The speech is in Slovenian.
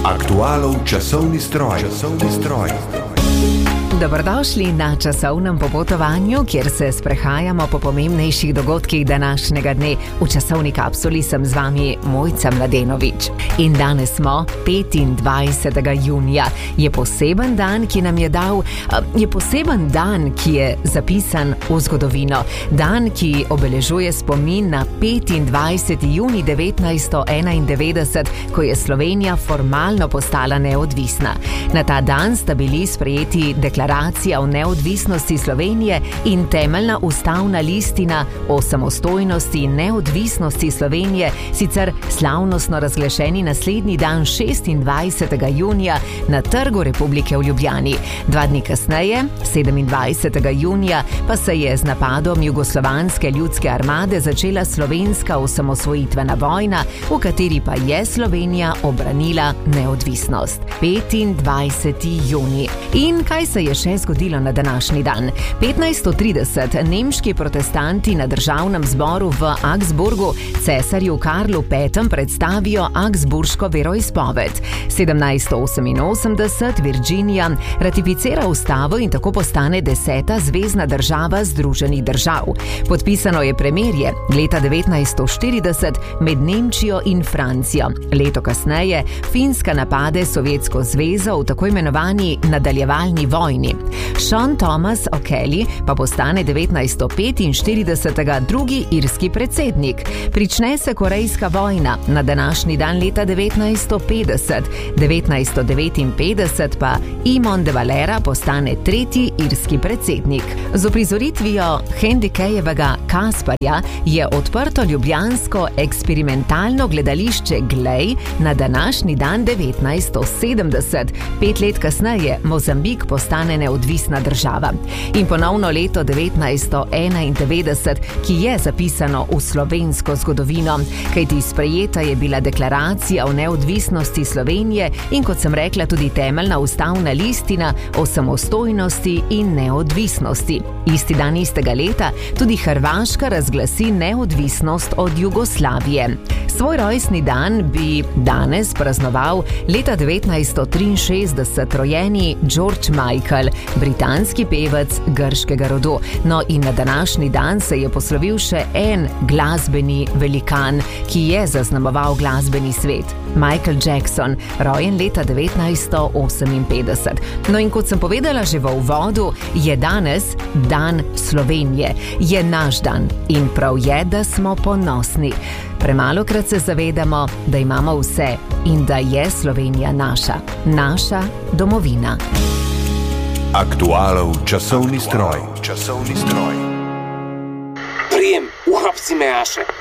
Aktualov časovni stroj. Dobrodošli na časovnem popotovanju, kjer se sprehajamo po pomembnejših dogodkih današnjega dne. V časovni kapsuli sem z vami Mojca Mladenovič. In danes smo 25. junija. Je poseben dan, ki nam je dal, je poseben dan, ki je zapisan v zgodovino. Dan, ki obeležuje spomin na 25. junij 1991, ko je Slovenija formalno postala neodvisna. Na ta dan sta bili sprejeti deklaracija o neodvisnosti Slovenije in temeljna ustavna listina o samostojnosti in neodvisnosti Slovenije, sicer slavnostno razglašeni naslednji dan 26. junija na Trgu Republike v Ljubljani. 2 dni kasneje, 27. junija, pa se je z napadom Jugoslovanske ljudske armade začela slovenska osamosvojitvena vojna, v kateri pa je Slovenija obranila neodvisnost. 25. junij. In kaj se je še zgodilo na današnji dan? 1530 nemški protestanti na državnem zboru v Augsburgu cesarju Karlu V. predstavijo Augsburško veroizpoved. 1788 Virginija ratificira ustavo in tako postane 10. zvezna država Združenih držav. Podpisano je premirje leta 1940 med Nemčijo in Francijo. Leto kasneje Finska napade Sovjetsko zvezo v tako imenovani nadaljevalni vojni. Sean Thomas O'Kelly pa postane 1945. drugi irski predsednik. Prične se Korejska vojna na današnji dan leta 1950. 1959 pa Imon de Valera postane tretji irski predsednik. Z uprizoritvijo Handikejevega Kasparja je odprto ljubljansko eksperimentalno gledališče Glej na današnji dan 1970. 5 let kasneje Mozambik postane neodvisna država. In ponovno leto 1991, ki je zapisano v slovensko zgodovino, kajti sprejeta je bila deklaracija o neodvisnosti Slovenije in, kot sem rekla, tudi temeljna ustavna listina o samostojnosti in neodvisnosti. Isti dan istega leta tudi Hrvaška razglasi neodvisnost od Jugoslavije. Svoj rojstni dan bi danes praznoval leta 1963 rojeni George Michael, britanski pevec grškega rodu. No, in na današnji dan se je poslovil še en glasbeni velikan, ki je zaznamoval glasbeni svet. Michael Jackson, rojen leta 1958. No, in kot sem povedala že v uvodu, je danes dan Slovenije. Je naš dan in prav je, da smo ponosni. Premalokrat se zavedamo, da imamo vse in da je Slovenija naša domovina. Aktualov časovni stroj. Prijem, uhapsi me, Aše.